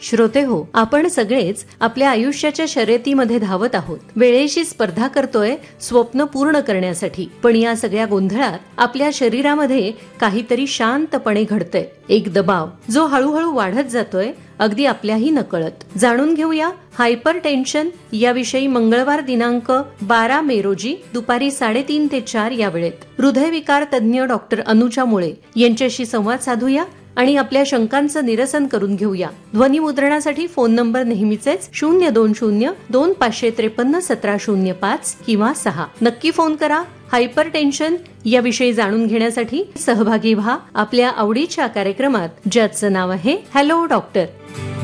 श्रोते हो, आपण सगळेच आपल्या आयुष्याच्या शर्यतीमध्ये धावत आहोत. वेळेशी स्पर्धा करतोय स्वप्न पूर्ण करण्यासाठी. पण या सगळ्या गोंधळात आपल्या शरीरामध्ये काहीतरी शांतपणे घडतंय. एक दबाव जो हळूहळू वाढत जातोय, अगदी आपल्याही नकळत. जाणून घेऊया हायपर टेन्शन याविषयी मंगळवार दिनांक 12 मे रोजी दुपारी 3:30 ते 4 या वेळेत हृदयविकार तज्ञ डॉक्टर अनुजा मुळे यांच्याशी संवाद साधूया आणि आपल्या शंकांचं निरसन करून घेऊया. ध्वनिमुद्रणासाठी फोन नंबर नेहमीचेच 02025531705 किंवा 6. नक्की फोन करा. हायपर टेन्शन याविषयी जाणून घेण्यासाठी सहभागी व्हा आपल्या आवडीच्या कार्यक्रमात, ज्याचं नाव आहे हॅलो डॉक्टर.